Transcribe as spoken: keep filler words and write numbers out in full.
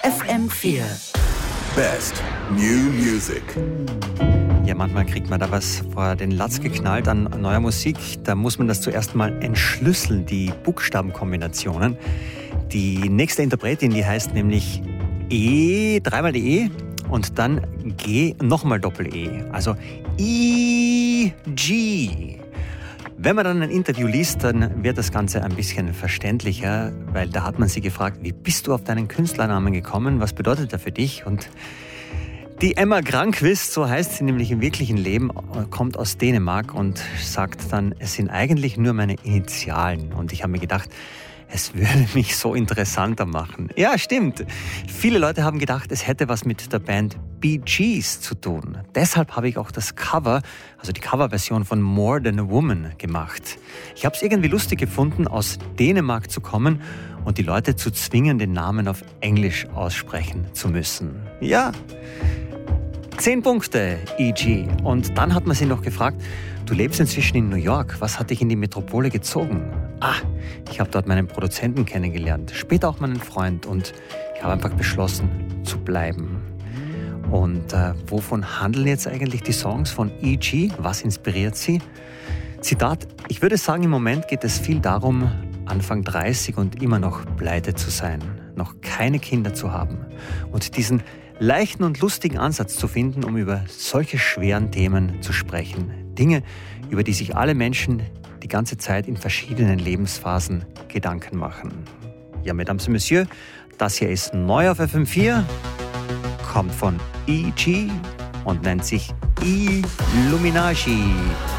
F M vier. Best New Music. Ja, manchmal kriegt man da was vor den Latz geknallt an neuer Musik. Da muss man das zuerst mal entschlüsseln, die Buchstabenkombinationen. Die nächste Interpretin, die heißt nämlich E, dreimal die E und dann G, nochmal Doppel-E. Also I G. Wenn man dann ein Interview liest, dann wird das Ganze ein bisschen verständlicher, weil da hat man sie gefragt, wie bist du auf deinen Künstlernamen gekommen, was bedeutet er für dich? Und die Emma Granqvist, so heißt sie nämlich im wirklichen Leben, kommt aus Dänemark und sagt dann, es sind eigentlich nur meine Initialen. Und ich habe mir gedacht, es würde mich so interessanter machen. Ja, stimmt. Viele Leute haben gedacht, es hätte was mit der Band Bee Gees zu tun. Deshalb habe ich auch das Cover, also die Coverversion von More Than a Woman gemacht. Ich habe es irgendwie lustig gefunden, aus Dänemark zu kommen und die Leute zu zwingen, den Namen auf Englisch aussprechen zu müssen. Ja, zehn Punkte, E G. Und dann hat man sie noch gefragt, du lebst inzwischen in New York, was hat dich in die Metropole gezogen? Ah, ich habe dort meinen Produzenten kennengelernt, später auch meinen Freund und ich habe einfach beschlossen zu bleiben. Und äh, wovon handeln jetzt eigentlich die Songs von E G? Was inspiriert sie? Zitat, ich würde sagen, im Moment geht es viel darum, Anfang dreißig und immer noch pleite zu sein, noch keine Kinder zu haben und diesen leichten und lustigen Ansatz zu finden, um über solche schweren Themen zu sprechen. Dinge, über die sich alle Menschen die ganze Zeit in verschiedenen Lebensphasen Gedanken machen. Ja, Mesdames et Messieurs, das hier ist neu auf F M vier, kommt von E G und nennt sich Illuminati.